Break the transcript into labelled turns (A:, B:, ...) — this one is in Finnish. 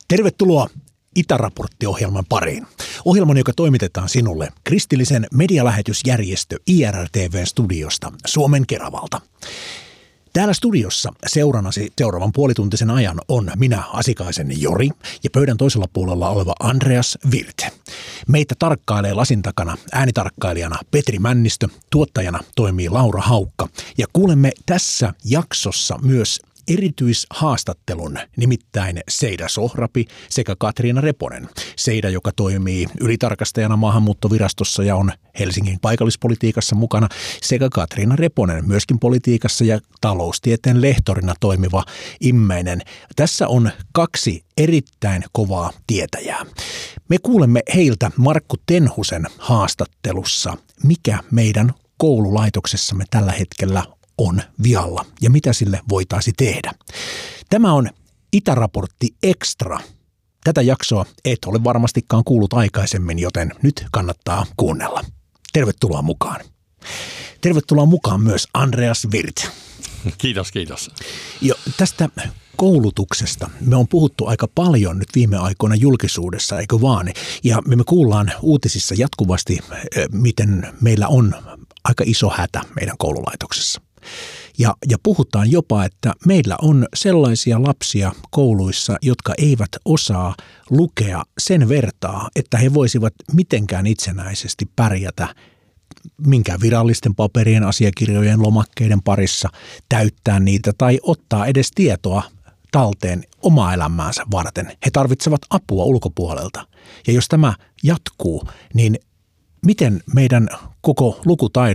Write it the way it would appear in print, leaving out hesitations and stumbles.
A: Tervetuloa Itäraportti-ohjelman pariin. Ohjelman, joka toimitetaan sinulle kristillisen medialähetysjärjestö IRR-TV:n studiosta Suomen Keravalta. Täällä studiossa seurannasi seuraavan puolituntisen ajan on minä, Asikaisen Jori, ja pöydän toisella puolella oleva Andreas Virte. Meitä tarkkailee lasin takana äänitarkkailijana Petri Männistö, tuottajana toimii Laura Haukka, ja kuulemme tässä jaksossa myös erityishaastattelun, nimittäin Seida Sohrapi sekä Katriina Reponen. Seida, joka toimii ylitarkastajana maahanmuuttovirastossa ja on Helsingin paikallispolitiikassa mukana, sekä Katriina Reponen myöskin politiikassa ja taloustieteen lehtorina toimiva immeinen. Tässä on kaksi erittäin kovaa tietäjää. Me kuulemme heiltä Markku Tenhusen haastattelussa, mikä meidän koululaitoksessamme tällä hetkellä on vialla ja mitä sille voitaisiin tehdä. Tämä on Itäraportti Extra. Tätä jaksoa et ole varmastikaan kuullut aikaisemmin, joten nyt kannattaa kuunnella. Tervetuloa mukaan. Tervetuloa mukaan myös Andreas Virte.
B: Kiitos, kiitos.
A: Jo tästä koulutuksesta me on puhuttu aika paljon nyt viime aikoina julkisuudessa, eikö vaan? Ja me kuullaan uutisissa jatkuvasti, miten meillä on aika iso hätä meidän koululaitoksessa. Ja puhutaan jopa, että meillä on sellaisia lapsia kouluissa, jotka eivät osaa lukea sen vertaa, että he voisivat mitenkään itsenäisesti pärjätä minkään virallisten paperien, asiakirjojen, lomakkeiden parissa, täyttää niitä tai ottaa edes tietoa talteen omaa elämäänsä varten. He tarvitsevat apua ulkopuolelta. Ja jos tämä jatkuu, niin miten meidän koko lukutaidon